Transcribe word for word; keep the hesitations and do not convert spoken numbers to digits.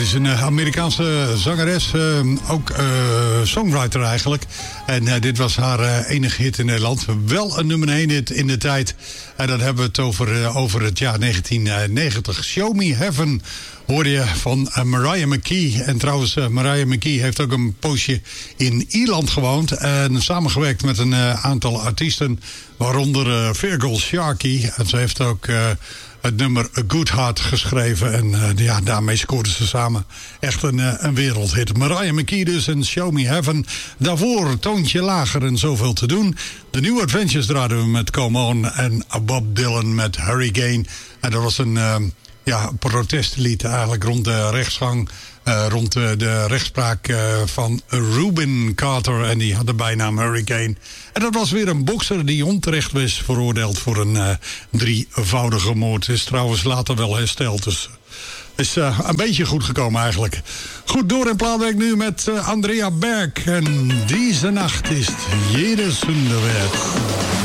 is een Amerikaanse zangeres, uh, ook uh, songwriter eigenlijk. En uh, dit was haar uh, enige hit in Nederland. Wel een nummer één hit in de tijd. En dan hebben we het over, uh, over het jaar negentien negentig. Show Me Heaven hoorde je van uh, Mariah McKee. En trouwens, uh, Mariah McKee heeft ook een poosje in Ierland gewoond. En samengewerkt met een uh, aantal artiesten. Waaronder uh, Virgil Sharkey. En ze heeft ook Uh, het nummer A Good Heart geschreven. En uh, ja, daarmee scoorden ze samen echt een, uh, een wereldhit. Mariah McKee dus en Show Me Heaven. Daarvoor Toontje Lager en Zoveel te doen. De New Adventures draaiden we met Come On. En Bob Dylan met Hurricane. En dat was een uh, ja, protestlied eigenlijk rond de rechtsgang. Uh, rond de, de rechtspraak uh, van Rubin Carter. En die had de bijnaam Hurricane. En dat was weer een bokser die onterecht was veroordeeld voor een uh, drievoudige moord. Is trouwens later wel hersteld. Dus is uh, een beetje goed gekomen eigenlijk. Goed, door in plaatwerk nu met uh, Andrea Berg. En deze nacht is jede zonde weg.